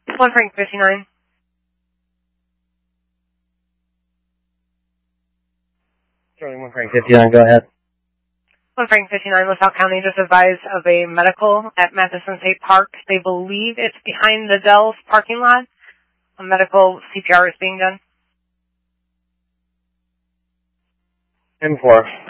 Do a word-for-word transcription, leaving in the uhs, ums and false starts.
One Frank fifty-nine. Charlie one Frank fifty-nine, go ahead. One Frank fifty-nine, LaSalle County just advised of a medical at Matheson State Park. They believe it's behind the Dells parking lot. A medical C P R is being done. ten four.